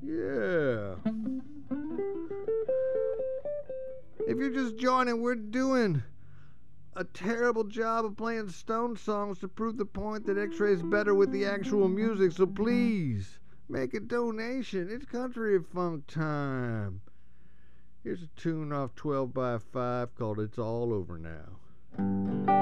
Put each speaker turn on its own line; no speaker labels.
Yeah. If you're just joining, we're doing a terrible job of playing Stone songs to prove the point that X-Ray is better with the actual music, so please make a donation. It's country funk time. Here's a tune off 12 by 5 called It's All Over Now.